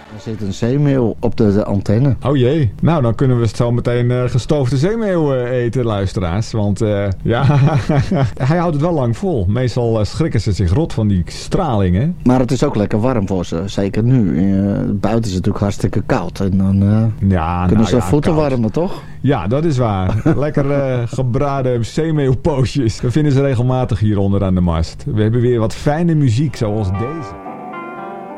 Er zit een zeemeeuw op de antenne. Oh jee. Nou, dan kunnen we zo meteen gestoofde zeemeeuw eten, luisteraars. Want ja, hij houdt het wel lang vol. Meestal schrikken ze zich rot van die stralingen. Maar het is ook lekker warm voor ze. Zeker nu. Buiten is het natuurlijk hartstikke koud. En dan kunnen ze voeten warmen, toch? Ja, dat is waar. Lekker gebraden zeemeeuwpootjes. We vinden ze regelmatig hier onder aan de mast. We hebben weer wat fijne muziek zoals deze.